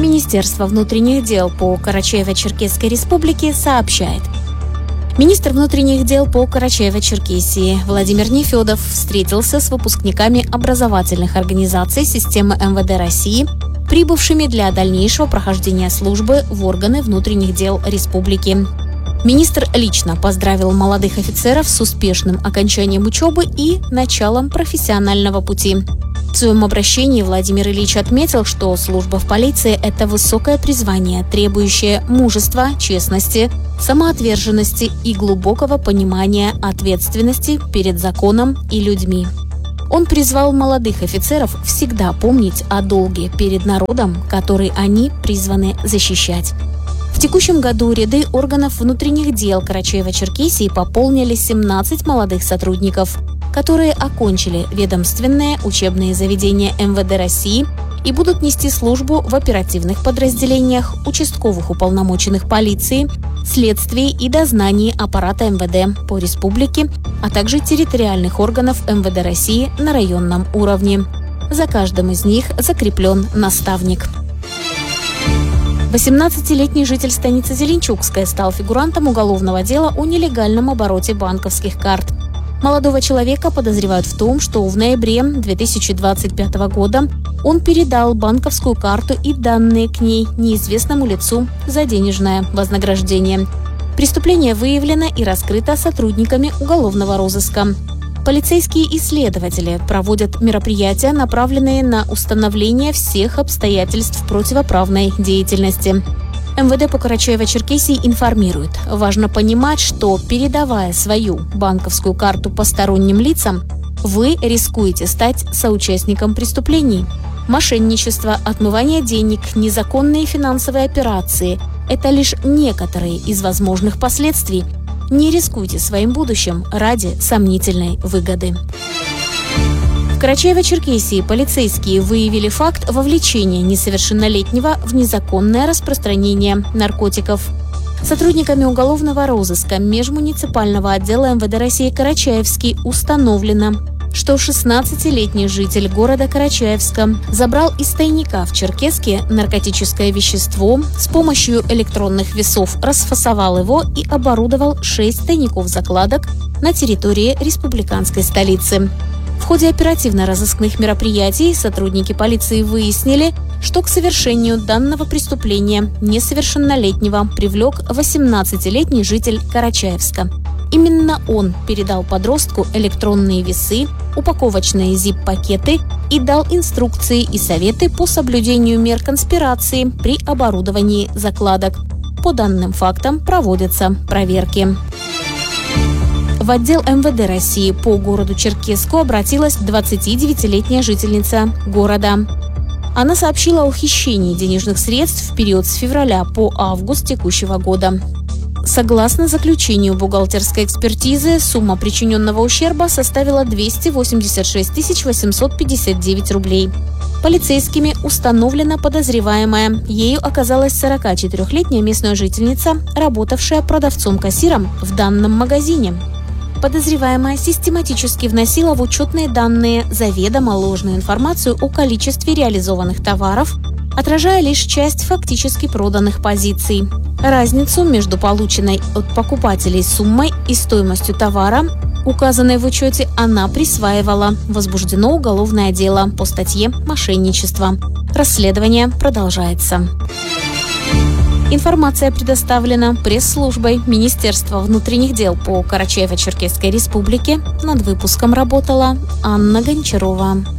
Министерство внутренних дел по Карачаево-Черкесской республике сообщает. Министр внутренних дел по Карачаево-Черкесии Владимир Нефедов встретился с выпускниками образовательных организаций системы МВД России, прибывшими для дальнейшего прохождения службы в органы внутренних дел республики. Министр лично поздравил молодых офицеров с успешным окончанием учебы и началом профессионального пути. В своем обращении Владимир Ильич отметил, что служба в полиции – это высокое призвание, требующее мужества, честности, самоотверженности и глубокого понимания ответственности перед законом и людьми. Он призвал молодых офицеров всегда помнить о долге перед народом, который они призваны защищать. В текущем году ряды органов внутренних дел Карачаево-Черкесии пополнили 17 молодых сотрудников, которые окончили ведомственные учебные заведения МВД России и будут нести службу в оперативных подразделениях, участковых уполномоченных полиции, следствии и дознании аппарата МВД по республике, а также территориальных органов МВД России на районном уровне. За каждым из них закреплен наставник. 18-летний житель станицы Зеленчукская стал фигурантом уголовного дела о нелегальном обороте банковских карт. Молодого человека подозревают в том, что в ноябре 2025 года он передал банковскую карту и данные к ней неизвестному лицу за денежное вознаграждение. Преступление выявлено и раскрыто сотрудниками уголовного розыска. Полицейские исследователи проводят мероприятия, направленные на установление всех обстоятельств противоправной деятельности. МВД по Карачаево-Черкесии информирует: важно понимать, что, передавая свою банковскую карту посторонним лицам, вы рискуете стать соучастником преступлений. Мошенничество, отмывание денег, незаконные финансовые операции – это лишь некоторые из возможных последствий. Не рискуйте своим будущим ради сомнительной выгоды. В Карачаево-Черкесии полицейские выявили факт вовлечения несовершеннолетнего в незаконное распространение наркотиков. Сотрудниками уголовного розыска межмуниципального отдела МВД России Карачаевский установлено, что 16-летний житель города Карачаевска забрал из тайника в Черкесске наркотическое вещество, с помощью электронных весов расфасовал его и оборудовал 6 тайников закладок на территории республиканской столицы. В ходе оперативно-розыскных мероприятий сотрудники полиции выяснили, что к совершению данного преступления несовершеннолетнего привлек 18-летний житель Карачаевска. Именно он передал подростку электронные весы, упаковочные zip-пакеты и дал инструкции и советы по соблюдению мер конспирации при оборудовании закладок. По данным фактам проводятся проверки. В отдел МВД России по городу Черкесску обратилась 29-летняя жительница города. Она сообщила о хищении денежных средств в период с февраля по август текущего года. Согласно заключению бухгалтерской экспертизы, сумма причиненного ущерба составила 286 859 рублей. Полицейскими установлена подозреваемая. Ею оказалась 44-летняя местная жительница, работавшая продавцом-кассиром в данном магазине. Подозреваемая систематически вносила в учетные данные заведомо ложную информацию о количестве реализованных товаров, отражая лишь часть фактически проданных позиций. Разницу между полученной от покупателей суммой и стоимостью товара, указанной в учете, она присваивала. Возбуждено уголовное дело по статье «Мошенничество». Расследование продолжается. Информация предоставлена пресс-службой Министерства внутренних дел по Карачаево-Черкесской республике. Над выпуском работала Анна Гончарова.